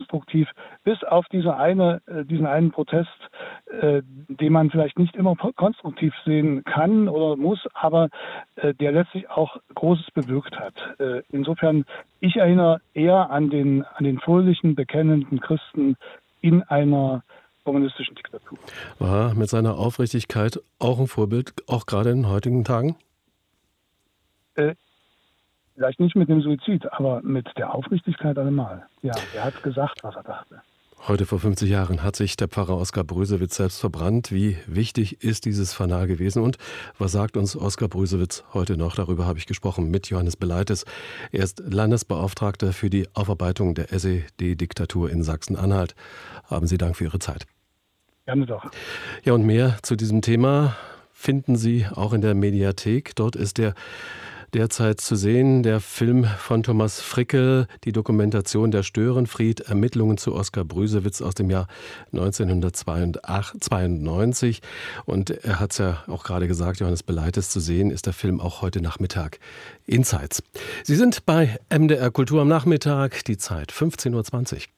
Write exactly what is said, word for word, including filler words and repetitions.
konstruktiv, bis auf diese eine, äh, diesen einen Protest, äh, den man vielleicht nicht immer konstruktiv sehen kann oder muss, aber äh, der letztlich auch Großes bewirkt hat. Äh, insofern, ich erinnere eher an den, an den fröhlichen, bekennenden Christen in einer kommunistischen Diktatur. War mit seiner Aufrichtigkeit auch ein Vorbild, auch gerade in den heutigen Tagen? Äh, vielleicht nicht mit dem Suizid, aber mit der Aufrichtigkeit allemal. Ja, er hat gesagt, was er dachte. Heute vor fünfzig Jahren hat sich der Pfarrer Oskar Brüsewitz selbst verbrannt. Wie wichtig ist dieses Fanal gewesen und was sagt uns Oskar Brüsewitz heute noch? Darüber habe ich gesprochen mit Johannes Beleites. Er ist Landesbeauftragter für die Aufarbeitung der S E D-Diktatur in Sachsen-Anhalt. Haben Sie Dank für Ihre Zeit. Gerne doch. Ja, und mehr zu diesem Thema finden Sie auch in der Mediathek. Dort ist der derzeit zu sehen der Film von Thomas Fricke, die Dokumentation Der Störenfried, Ermittlungen zu Oskar Brüsewitz aus dem Jahr neunzehnhundertzweiundneunzig. Und er hat es ja auch gerade gesagt, Johannes Beleites, zu sehen ist der Film auch heute Nachmittag in Zeitz. Sie sind bei M D R Kultur am Nachmittag, die Zeit fünfzehn Uhr zwanzig.